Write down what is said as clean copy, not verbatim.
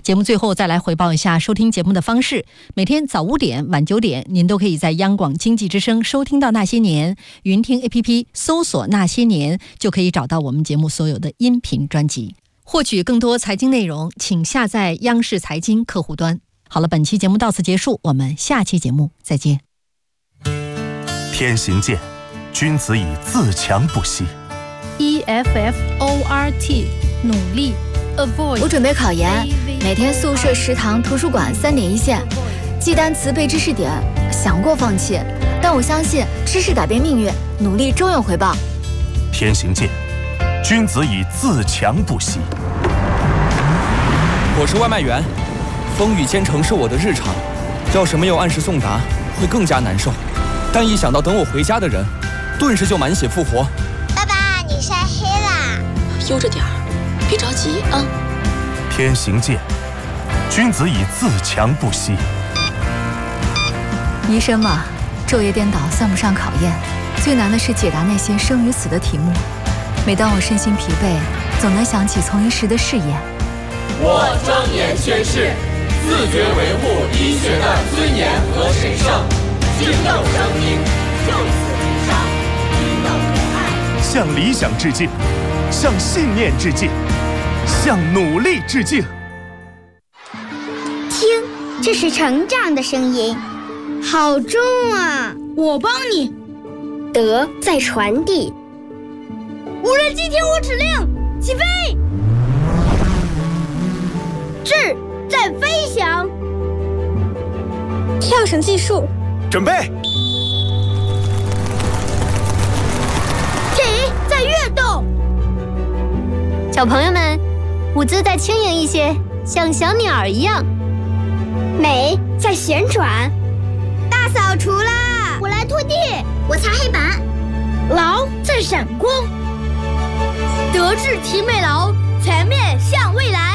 节目最后再来回报一下收听节目的方式。每天早5点、晚9点，您都可以在央广经济之声收听到《那些年》，云听 APP 搜索《那些年》就可以找到我们节目所有的音频专辑。获取更多财经内容，请下载央视财经客户端。好了，本期节目到此结束，我们下期节目再见。 天行健，君子以自强不息。 EFFORT 努力 Avoid。 我准备考研，每天宿舍、食堂、图书馆3点一线，记单词、背知识点，想过放弃，但我相信知识改变命运，努力终有回报。 天行健，君子以自强不息。 我是外卖员，风雨兼程是我的日常，要是没有按时送达，会更加难受。但一想到等我回家的人，顿时就满血复活。 爸爸，你晒黑啦！ 悠着点儿，别着急啊。 天行健，君子以自强不息。 医生嘛，昼夜颠倒算不上考验，最难的是解答那些生与死的题目。每当我身心疲惫，总能想起从医时的誓言。 我庄严宣誓，自觉维护医学的尊严和神圣，敬佑生命，就此无伤，平等博爱。 向理想致敬，向信念致敬，向努力致敬。 听，这是成长的声音，好重啊！ 我帮你。 德在传递。 无人机听我指令，起飞！智在飞翔。 跳绳技术， 准备。 体在跃动。 小朋友们，舞姿再轻盈一些，像小鸟一样。美在旋转。大扫除啦！ 我来拖地， 我擦黑板。 劳在闪光。德智体美劳，全面向未来。